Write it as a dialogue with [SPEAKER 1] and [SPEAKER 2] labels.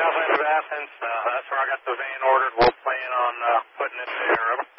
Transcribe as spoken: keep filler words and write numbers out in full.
[SPEAKER 1] Southland of Athens. Uh, that's where I got the van ordered. We'll plan on uh, putting it there.